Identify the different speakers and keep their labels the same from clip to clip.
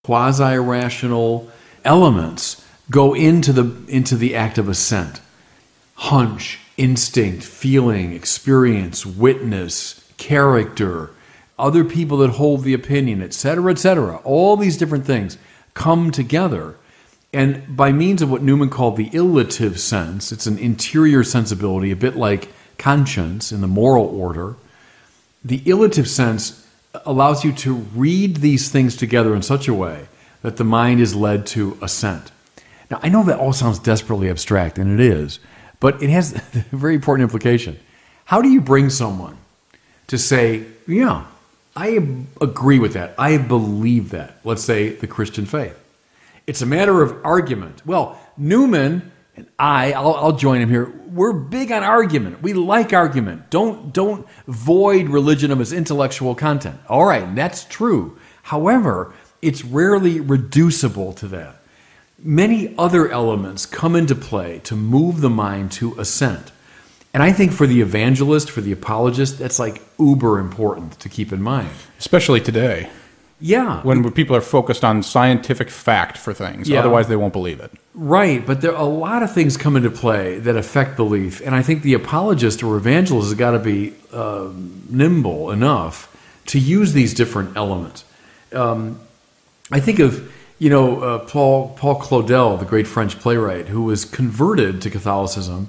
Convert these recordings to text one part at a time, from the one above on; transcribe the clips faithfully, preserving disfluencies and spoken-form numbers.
Speaker 1: quasi-rational elements go into the into the act of assent. Hunch, instinct, feeling, experience, witness, character, other people that hold the opinion, et cetera, et cetera. All these different things come together. And by means of what Newman called the illative sense, it's an interior sensibility, a bit like conscience in the moral order. The illative sense allows you to read these things together in such a way that the mind is led to assent. Now, I know that all sounds desperately abstract, and it is, but it has a very important implication. How do you bring someone to say, yeah, I agree with that, I believe that, let's say the Christian faith? It's a matter of argument. Well, Newman and I, I'll, I'll join him here, we're big on argument. We like argument. Don't, don't void religion of its intellectual content. All right, that's true. However, it's rarely reducible to that. Many other elements come into play to move the mind to assent. And I think for the evangelist, for the apologist, that's like uber important to keep in mind.
Speaker 2: Especially today.
Speaker 1: Yeah.
Speaker 2: When people are focused on scientific fact for things. Yeah. Otherwise, they won't believe it.
Speaker 1: Right. But there are a lot of things come into play that affect belief. And I think the apologist or evangelist has got to be uh, nimble enough to use these different elements. Um, I think of, you know, uh, Paul Paul Claudel, the great French playwright, who was converted to Catholicism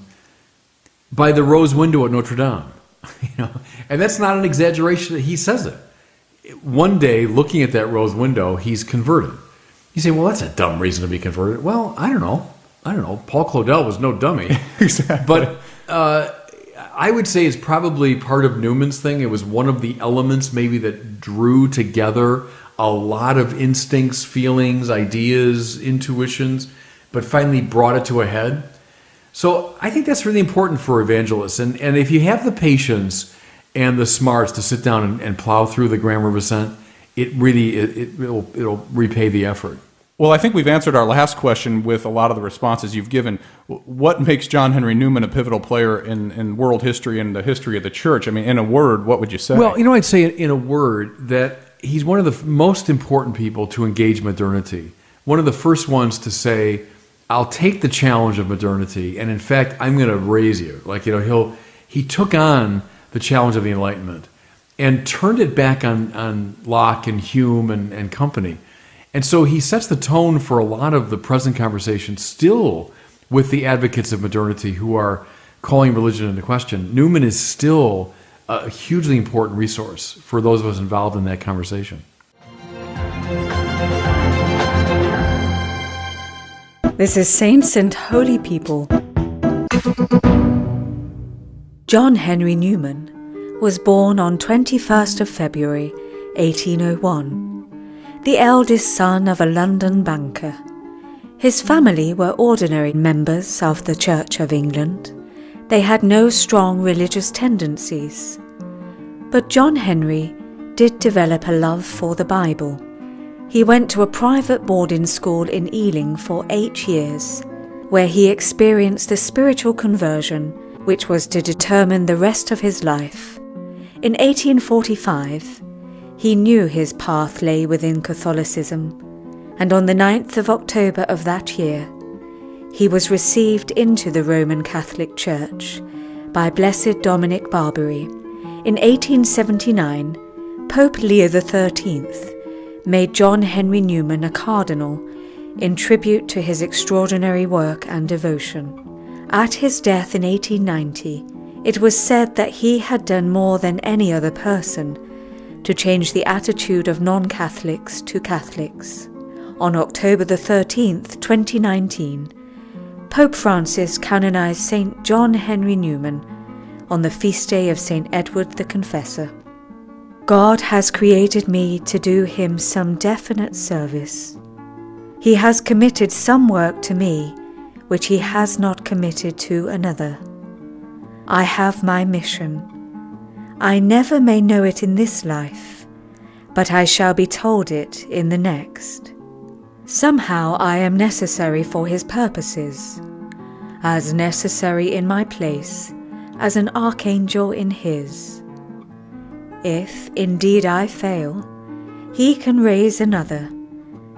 Speaker 1: by the rose window at Notre Dame. you know, and that's not an exaggeration. He says it. One day, looking at that rose window, he's converted. You say, well, that's a dumb reason to be converted. Well, I don't know. I don't know. Paul Claudel was no dummy.
Speaker 2: Exactly.
Speaker 1: But uh, I would say it's probably part of Newman's thing. It was one of the elements maybe that drew together a lot of instincts, feelings, ideas, intuitions, but finally brought it to a head. So I think that's really important for evangelists. And, and if you have the patience and the smarts to sit down and, and plow through the Grand River Ascent, it really it, it, it'll, it'll repay the effort.
Speaker 2: Well, I think we've answered our last question with a lot of the responses you've given. What makes John Henry Newman a pivotal player in, in world history and the history of the church? I mean, in a word, what would you say?
Speaker 1: Well, you know, I'd say in a word that he's one of the most important people to engage modernity. One of the first ones to say, I'll take the challenge of modernity, and in fact, I'm going to raise you. Like, you know, he'll he took on the challenge of the Enlightenment and turned it back on, on Locke and Hume and, and company. And so he sets the tone for a lot of the present conversation still with the advocates of modernity who are calling religion into question. Newman is still a hugely important resource for those of us involved in that conversation.
Speaker 3: This is Saints and Holy People. John Henry Newman was born on twenty-first of February, eighteen oh one, the eldest son of a London banker. His family were ordinary members of the Church of England. They had no strong religious tendencies. But John Henry did develop a love for the Bible. He went to a private boarding school in Ealing for eight years, where he experienced a spiritual conversion which was to determine the rest of his life. In eighteen forty-five, he knew his path lay within Catholicism, and on the ninth of October of that year, he was received into the Roman Catholic Church by Blessed Dominic Barbary. In eighteen seventy-nine, Pope Leo the thirteenth made John Henry Newman a cardinal in tribute to his extraordinary work and devotion. At his death in eighteen ninety, it was said that he had done more than any other person to change the attitude of non-Catholics to Catholics. On October the thirteenth, twenty nineteen, Pope Francis canonized Saint John Henry Newman on the feast day of Saint Edward the Confessor. God has created me to do him some definite service. He has committed some work to me which he has not committed to another. I have my mission. I never may know it in this life, but I shall be told it in the next. Somehow I am necessary for his purposes, as necessary in my place as an archangel in his. If indeed I fail, he can raise another,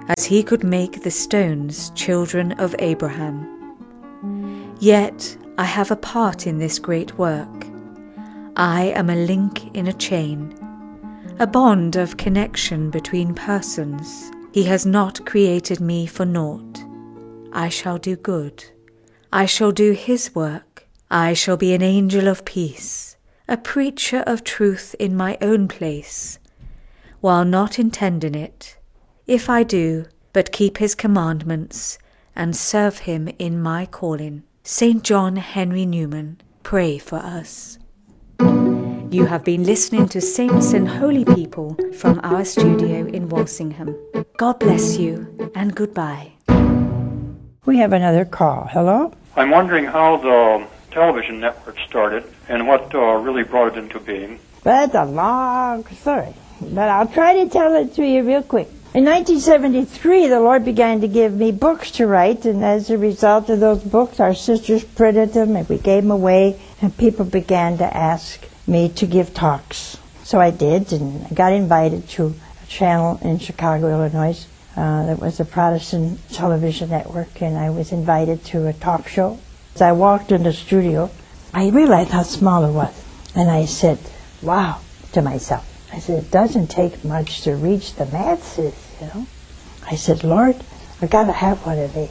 Speaker 3: as he could make the stones children of Abraham. Yet I have a part in this great work. I am a link in a chain, a bond of connection between persons. He has not created me for naught. I shall do good. I shall do his work. I shall be an angel of peace, a preacher of truth in my own place, while not intending it, if I do but keep his commandments and serve him in my calling. Saint John Henry Newman, pray for us. You have been listening to Saints and Holy People from our studio in Walsingham. God bless you and goodbye.
Speaker 4: We have another call. Hello?
Speaker 5: I'm wondering how the television network started and what uh, really brought it into being.
Speaker 4: That's a long story, but I'll try to tell it to you real quick. In nineteen seventy-three, the Lord began to give me books to write, and as a result of those books, our sisters printed them, and we gave them away, and people began to ask me to give talks. So I did, and I got invited to a channel in Chicago, Illinois, uh, that was a Protestant television network, and I was invited to a talk show. As I walked in the studio, I realized how small it was, and I said, wow, to myself. I said, it doesn't take much to reach the masses, you know. I said, Lord, I got to have one of these.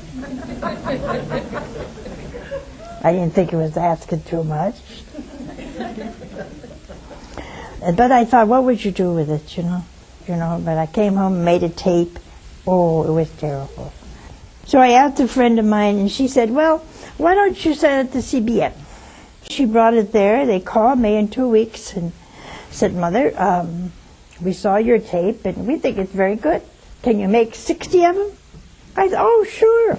Speaker 4: I didn't think it was asking too much. But I thought, what would you do with it, you know? You know, but I came home and made a tape. Oh, it was terrible. So I asked a friend of mine, and she said, well, why don't you send it to C B N? She brought it there. They called me in two weeks and said, Mother, um, we saw your tape, and we think it's very good. Can you make sixty of them? I said, oh, sure.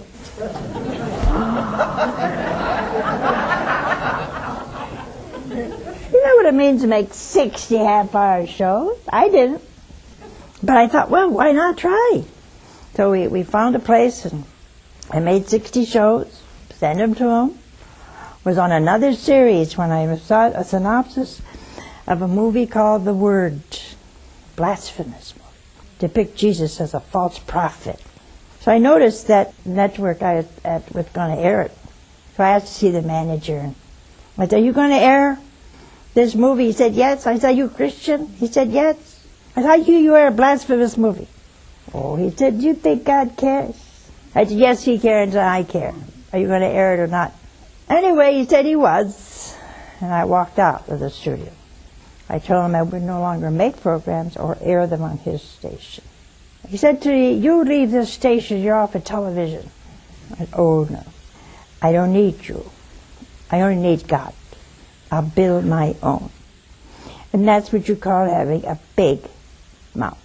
Speaker 4: You know what it means to make sixty half-hour shows? I didn't. But I thought, well, why not try? So we, we found a place, and I made sixty shows, sent them to them. Was on another series when I saw a synopsis of a movie called The Word, blasphemous movie, depict Jesus as a false prophet. So I noticed that network I was, at, was going to air it. So I asked to see the manager, and I said, are you going to air this movie? He said, yes. I said, are you Christian? He said, yes. I said, how do you air a blasphemous movie? Oh, he said, do you think God cares? I said, yes, he cares and I care. Are you going to air it or not? Anyway, he said he was, and I walked out of the studio. I told him I would no longer make programs or air them on his station. He said to me, you leave this station, you're off of television. I said, oh no, I don't need you. I only need God. I'll build my own. And that's what you call having a big mouth.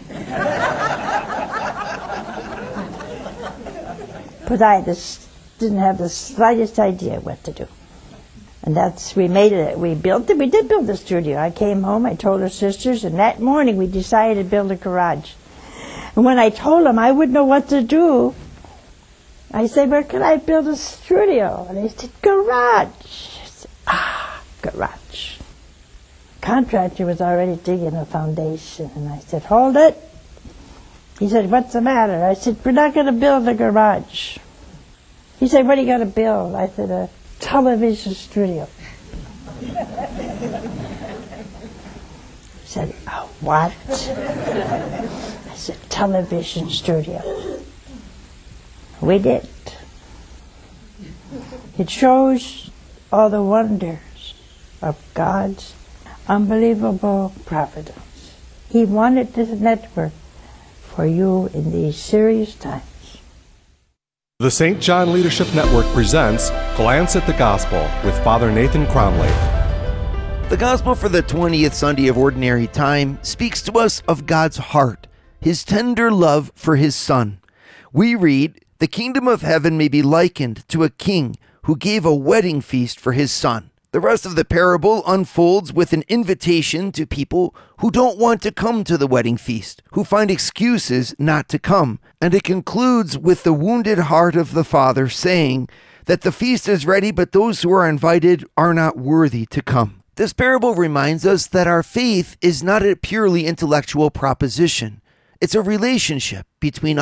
Speaker 4: But I just didn't have the slightest idea what to do. And that's, we made it, we built it, we did build the studio. I came home, I told her sisters, and that morning we decided to build a garage. And when I told them I wouldn't know what to do, I said, where could I build a studio? And they said, garage. I said, ah, garage. Contractor was already digging a foundation, and I said, hold it. He said, what's the matter? I said, we're not going to build a garage. He said, what are you going to build? I said, a television studio. He said, a what? I said, television studio. We did. It shows all the wonders of God's unbelievable providence. He wanted this network for you in these serious times.
Speaker 6: The Saint John Leadership Network presents Glance at the Gospel with Father Nathan Cromley.
Speaker 7: The Gospel for the twentieth Sunday of Ordinary Time speaks to us of God's heart, His tender love for His Son. We read, the kingdom of heaven may be likened to a king who gave a wedding feast for his son. The rest of the parable unfolds with an invitation to people who don't want to come to the wedding feast, who find excuses not to come, and it concludes with the wounded heart of the father saying that the feast is ready, but those who are invited are not worthy to come. This parable reminds us that our faith is not a purely intellectual proposition. It's a relationship between